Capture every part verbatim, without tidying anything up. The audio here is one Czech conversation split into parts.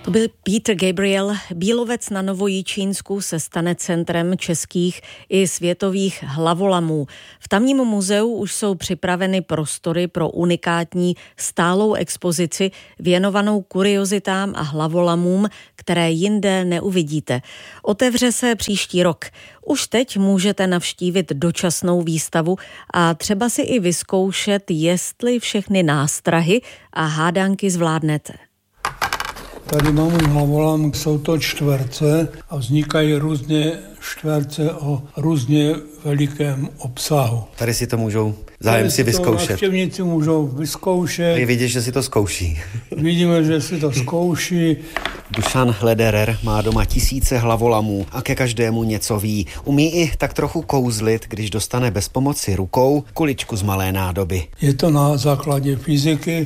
To byl Peter Gabriel. Bílovec na Novojičínsku se stane centrem českých i světových hlavolamů. V tamním muzeu už jsou připraveny prostory pro unikátní stálou expozici věnovanou kuriozitám a hlavolamům, které jinde neuvidíte. Otevře se příští rok. Už teď můžete navštívit dočasnou výstavu a třeba si i vyzkoušet, jestli všechny nástrahy a hádanky zvládnete. Tady mám hlavolam, jsou to čtverce a vznikají různě čtverce o různě velikém obsahu. Tady si to můžou zájem si vyzkoušet. Návštěvníci můžou vyzkoušet. Je vidět, že si to zkouší. Vidíme, že si to zkouší. Dušan Lederer má doma tisíce hlavolamů a ke každému něco ví. Umí i tak trochu kouzlit, když dostane bez pomoci rukou kuličku z malé nádoby. Je to na základě fyziky.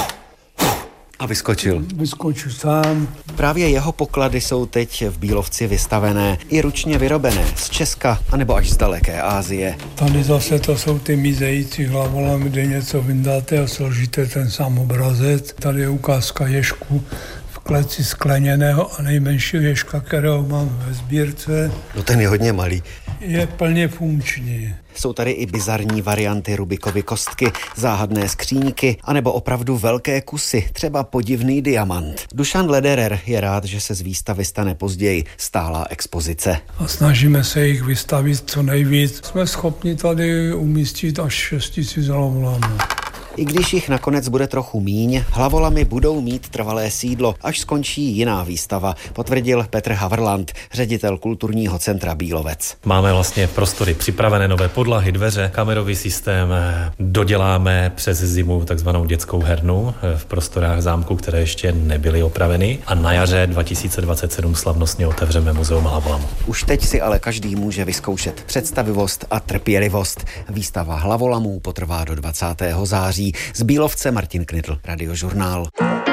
A vyskočil. Vyskočil sám. Právě jeho poklady jsou teď v Bílovci vystavené, i ručně vyrobené z Česka anebo až z daleké Asie. Tady zase to jsou ty mizející hlavolamy, kde něco vyndáte a složíte ten sám obrazec. Tady je ukázka ježku v kleci skleněného a nejmenšího ježka, kterého mám ve sbírce. No ten je hodně malý. Je plně funkční. Jsou tady i bizarní varianty Rubikovy kostky, záhadné skříňky, anebo opravdu velké kusy, třeba podivný diamant. Dušan Lederer je rád, že se z výstavy stane později stálá expozice. A snažíme se jich vystavit co nejvíc. Jsme schopni tady umístit až šest tisíc hlavolamů. I když jich nakonec bude trochu míň, hlavolamy budou mít trvalé sídlo, až skončí jiná výstava, potvrdil Petr Havrland, ředitel kulturního centra Bílovec. Máme vlastně prostory připravené, nové podlahy, dveře, kamerový systém, doděláme přes zimu takzvanou dětskou hernu v prostorách zámku, které ještě nebyly opraveny, a na jaře dva tisíce dvacet sedm slavnostně otevřeme muzeum hlavolamů. Už teď si ale každý může vyzkoušet představivost a trpělivost. Výstava hlavolamů potrvá do dvacátého září. Z Bílovce Martin Knitl, Radiožurnál.